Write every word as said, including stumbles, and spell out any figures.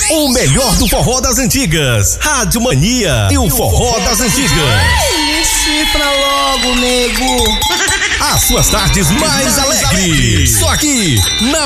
O melhor do forró das antigas. Rádio Mania e o forró das antigas. Me chifra logo, nego. As suas tardes mais alegres. Só aqui, na